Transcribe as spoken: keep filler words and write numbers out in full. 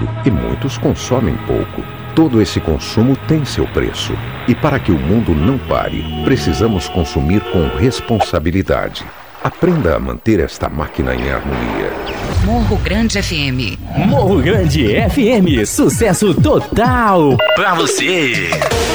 muito e muitos consomem pouco. Todo esse consumo tem seu preço. E para que o mundo não pare, precisamos consumir com responsabilidade. Aprenda a manter esta máquina em harmonia. Morro Grande F M. Morro Grande F M, sucesso total pra você.